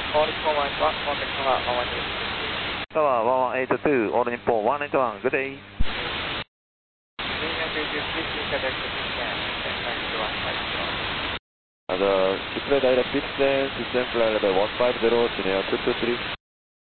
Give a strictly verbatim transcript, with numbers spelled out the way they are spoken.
All Nippon one eight one, contact Tower one one eight. Tower one one eight two, All Nippon one eight one, good day. Union two two, please reconnect the system. nine two one five zero. The display direct system, system flight level one five zero, Junior two two three.